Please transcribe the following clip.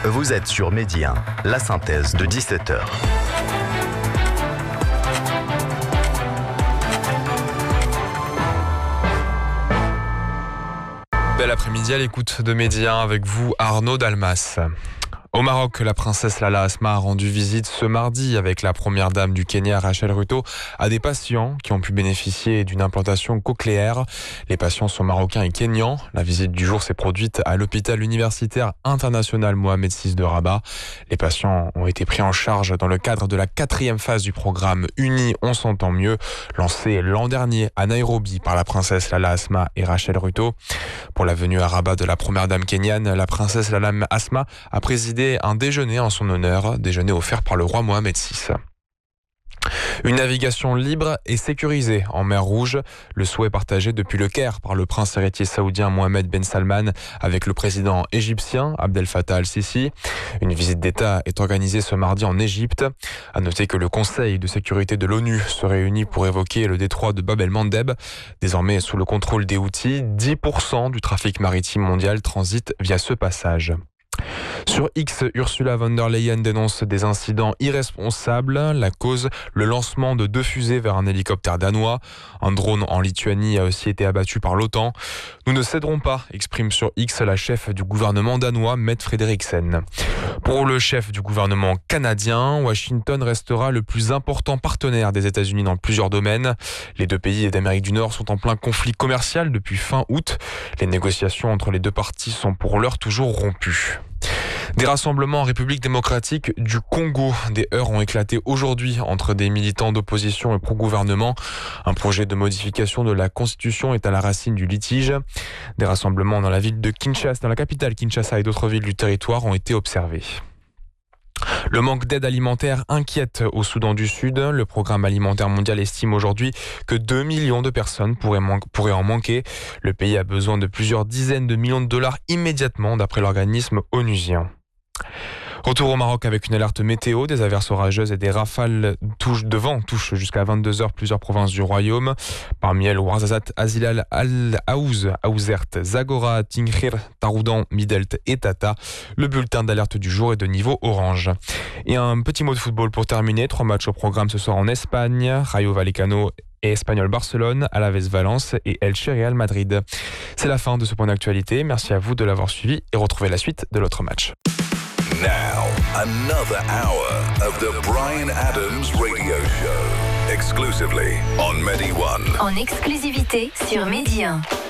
Vous êtes sur Midi 1, la synthèse de 17h. Bel après-midi à l'écoute de Midi 1 avec vous, Arnaud Dalmas. Au Maroc, la princesse Lala Asma a rendu visite ce mardi avec la première dame du Kenya, Rachel Ruto, à des patients qui ont pu bénéficier d'une implantation cochléaire. Les patients sont marocains et kenyans. La visite du jour s'est produite à l'hôpital universitaire international Mohamed VI de Rabat. Les patients ont été pris en charge dans le cadre de la 4e phase du programme Unis, on s'entend mieux, lancé l'an dernier à Nairobi par la princesse Lala Asma et Rachel Ruto. Pour la venue à Rabat de la première dame kenyane, la princesse Lala Asma a présidé un déjeuner en son honneur, déjeuner offert par le roi Mohamed VI. Une navigation libre et sécurisée en mer Rouge, le souhait partagé depuis le Caire par le prince héritier saoudien Mohamed Ben Salman avec le président égyptien Abdel Fattah al-Sisi. Une visite d'État est organisée ce mardi en Égypte. À noter que le Conseil de sécurité de l'ONU se réunit pour évoquer le détroit de Bab el-Mandeb. Désormais sous le contrôle des Houthis, 10% du trafic maritime mondial transite via ce passage. Sur X, Ursula von der Leyen dénonce des incidents irresponsables. La cause, le lancement de 2 fusées vers un hélicoptère danois. Un drone en Lituanie a aussi été abattu par l'OTAN. Nous ne céderons pas, exprime sur X la chef du gouvernement danois, Mette Frederiksen. Pour le chef du gouvernement canadien, Washington restera le plus important partenaire des États-Unis dans plusieurs domaines. Les 2 pays d'Amérique du Nord sont en plein conflit commercial depuis fin août. Les négociations entre les 2 parties sont pour l'heure toujours rompues. Des rassemblements en République démocratique du Congo. Des heurts ont éclaté aujourd'hui entre des militants d'opposition et pro-gouvernement. Un projet de modification de la Constitution est à la racine du litige. Des rassemblements dans la ville de Kinshasa, dans la capitale Kinshasa et d'autres villes du territoire ont été observés. Le manque d'aide alimentaire inquiète au Soudan du Sud. Le programme alimentaire mondial estime aujourd'hui que 2 millions de personnes pourraient en manquer. Le pays a besoin de plusieurs dizaines de millions de dollars immédiatement, d'après l'organisme onusien. Retour au Maroc avec une alerte météo, des averses orageuses et des rafales de vent touchent jusqu'à 22h plusieurs provinces du royaume. Parmi elles, Ouarzazate, Azilal, Al-Aouz, Aouzert, Zagora, Tinghir, Taroudan, Midelt et Tata. Le bulletin d'alerte du jour est de niveau orange. Et un petit mot de football pour terminer. 3 matchs au programme ce soir en Espagne. Rayo Vallecano et Espanyol Barcelone, Alaves Valence et Elche Real Madrid. C'est la fin de ce point d'actualité. Merci à vous de l'avoir suivi et retrouvez la suite de l'autre match. Now, another hour of the Bryan Adams Radio Show, exclusively on Medi 1. En exclusivité sur Medi 1.